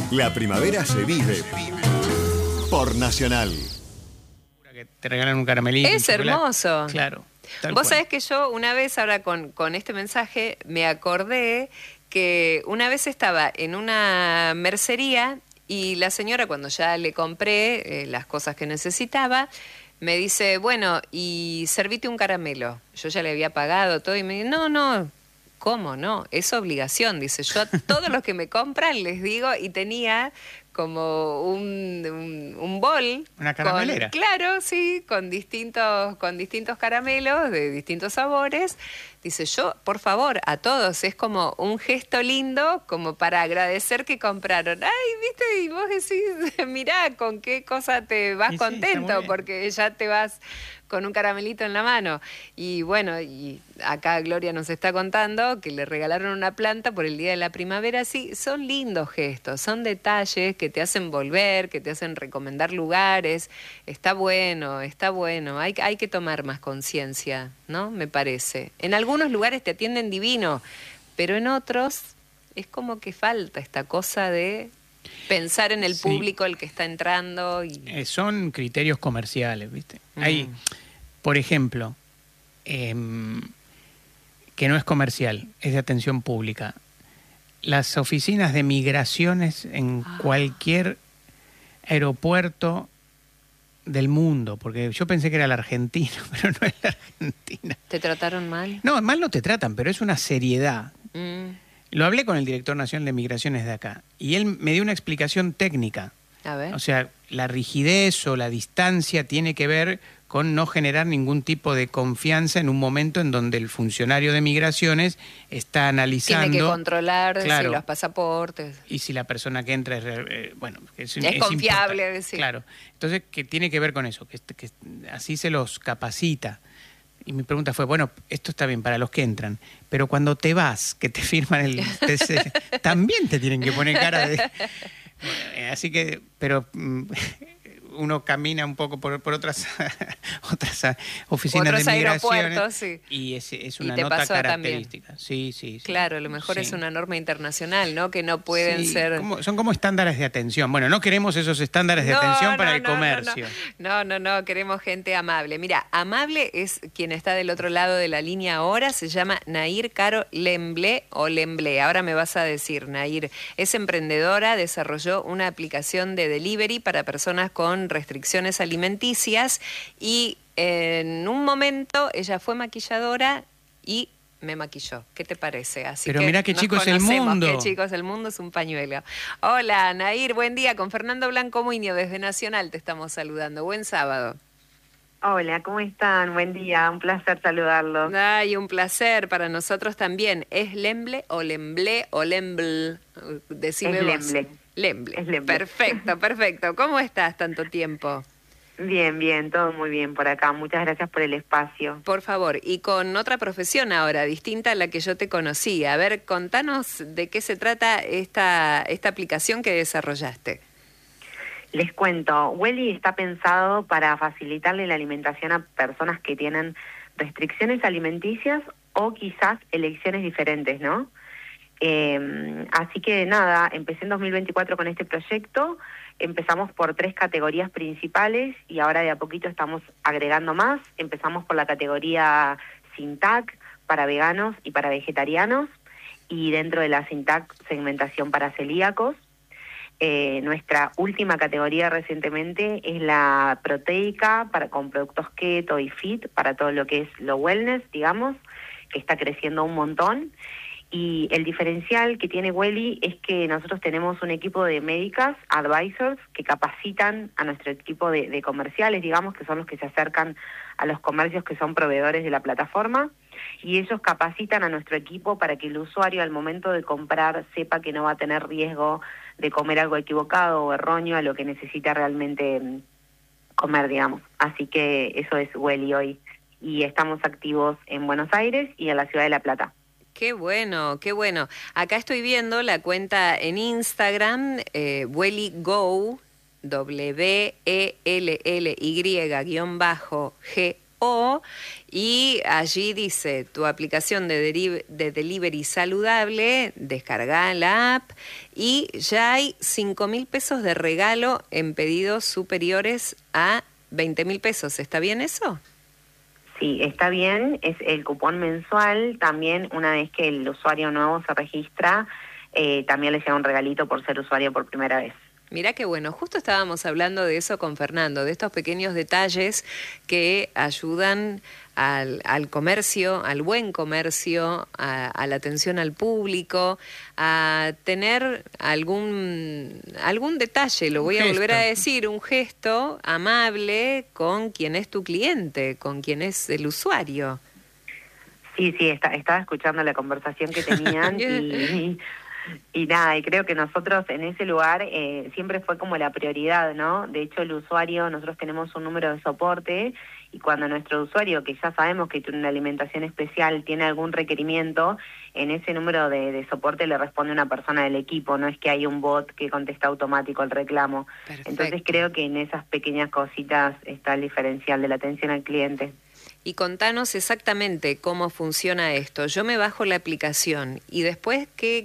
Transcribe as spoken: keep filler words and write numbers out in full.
La primavera se vive por Nacional. Que te regalan un caramelito. Es un hermoso. Claro. Vos cual. sabés que yo una vez, ahora con, con este mensaje, me acordé que una vez estaba en una mercería y la señora, cuando ya le compré eh, las cosas que necesitaba, me dice, bueno, y servite un caramelo. Yo ya le había pagado todo y me dice, no, no, ¿cómo no? Es obligación. Dice, yo a todos los que me compran les digo, y tenía como un, un, un bol. Una caramelera. Con, claro, sí, con distintos, con distintos caramelos de distintos sabores. Dice, yo, por favor, a todos, es como un gesto lindo, como para agradecer que compraron. Ay, viste, y vos decís, mirá, con qué cosa te vas Y sí, contento, porque ya te vas con un caramelito en la mano. Y bueno, y acá Gloria nos está contando que le regalaron una planta por el Día de la Primavera. Sí, son lindos gestos, son detalles que te hacen volver, que te hacen recomendar lugares. Está bueno, está bueno. Hay, hay que tomar más conciencia, ¿no? Me parece. En algunos lugares te atienden divino, pero en otros es como que falta esta cosa de pensar en el Sí. público, el que está entrando. Y... Eh, son criterios comerciales, ¿viste? Mm. Hay, por ejemplo, eh, que no es comercial, es de atención pública. Las oficinas de migraciones en Ah. cualquier aeropuerto del mundo, porque yo pensé que era la Argentina, pero no es la Argentina. ¿Te trataron mal? No, mal no te tratan, pero es una seriedad. Mm. Lo hablé con el director nacional de migraciones de acá y él me dio una explicación técnica. A ver. O sea, la rigidez o la distancia tiene que ver con no generar ningún tipo de confianza en un momento en donde el funcionario de migraciones está analizando... Tiene que controlar claro, sí, los pasaportes. y si la persona que entra es... Eh, bueno, es, Es es confiable, importante. sí. Claro. Entonces, que tiene que ver con eso, que, que así se los capacita. Y mi pregunta fue, bueno, esto está bien para los que entran, pero cuando te vas, que te firman el T C, también te tienen que poner cara de... Bueno, así que, pero mm, uno camina un poco por, por otras otras oficinas Otros de migraciones aeropuertos, sí. y es, es Y una te nota pasó característica. Sí, sí, sí. Claro, a lo mejor Sí. es una norma internacional, ¿no? Que no pueden Sí, ser... como- son como estándares de atención. Bueno, no queremos esos estándares de No, atención no, para el no, no, comercio. No, no, no, no, queremos gente amable. Mira, amable es quien está del otro lado de la línea ahora, se llama Nair Caro Lemblé o Lemblé. Ahora me vas a decir, Nair. Es emprendedora, desarrolló una aplicación de delivery para personas con restricciones alimenticias y en un momento ella fue maquilladora y me maquilló. ¿Qué te parece? Así Pero que mirá qué nos chico es el conocemos. mundo. Qué chico es el mundo, es un pañuelo. Hola, Nair, buen día. Con Fernando Blanco Muñoz desde Nacional te estamos saludando. Buen sábado. Hola, ¿cómo están? Buen día, un placer saludarlos. Ay, un placer para nosotros también. ¿Es Lemble o Lemblé o Lemble? Decime Es vos. Lemble. Lemble. Es Lemble. Perfecto, perfecto. ¿Cómo estás tanto tiempo? Bien, bien, todo muy bien por acá. Muchas gracias por el espacio. Por favor, y con otra profesión ahora, distinta a la que yo te conocí. A ver, contanos de qué se trata esta, esta aplicación que desarrollaste. Les cuento, Welly está pensado para facilitarle la alimentación a personas que tienen restricciones alimenticias o quizás elecciones diferentes, ¿no? Eh, así que nada, empecé en dos mil veinticuatro con este proyecto, empezamos por tres categorías principales y ahora de a poquito estamos agregando más. Empezamos por la categoría Sin T A C para veganos y para vegetarianos y dentro de la Sin T A C segmentación para celíacos. Eh, nuestra última categoría recientemente es la proteica para con productos keto y fit para todo lo que es lo wellness, digamos, que está creciendo un montón. Y el diferencial que tiene Welly es que nosotros tenemos un equipo de médicas, advisors, que capacitan a nuestro equipo de, de comerciales, digamos, que son los que se acercan a los comercios que son proveedores de la plataforma, y ellos capacitan a nuestro equipo para que el usuario al momento de comprar sepa que no va a tener riesgo de comer algo equivocado o erróneo a lo que necesita realmente mm, comer, digamos. Así que eso es Welly hoy. Y estamos activos en Buenos Aires y en la Ciudad de La Plata. Qué bueno, qué bueno. Acá estoy viendo la cuenta en Instagram, eh, WellyGo, W E L L Y guión bajo G O, y allí dice, tu aplicación de, deri- de delivery saludable, descarga la app y ya hay cinco mil pesos de regalo en pedidos superiores a veinte mil pesos. ¿Está bien eso? Sí, está bien, es el cupón mensual. También una vez que el usuario nuevo se registra, eh, también le llega un regalito por ser usuario por primera vez. Mirá qué bueno, justo estábamos hablando de eso con Fernando, de estos pequeños detalles que ayudan al, al comercio, al buen comercio, a, a la atención al público, a tener algún, algún detalle, lo voy a volver a decir, un gesto amable con quien es tu cliente, con quien es el usuario. Sí, sí, está, estaba escuchando la conversación que tenían y... Y nada, y creo que nosotros en ese lugar eh, siempre fue como la prioridad, ¿no? De hecho, el usuario, nosotros tenemos un número de soporte y cuando nuestro usuario, que ya sabemos que tiene una alimentación especial, tiene algún requerimiento, en ese número de, de soporte le responde una persona del equipo, no es que hay un bot que contesta automático el reclamo. Perfecto. Entonces creo que en esas pequeñas cositas está el diferencial de la atención al cliente. Y contanos exactamente cómo funciona esto. Yo me bajo la aplicación y después, ¿qué,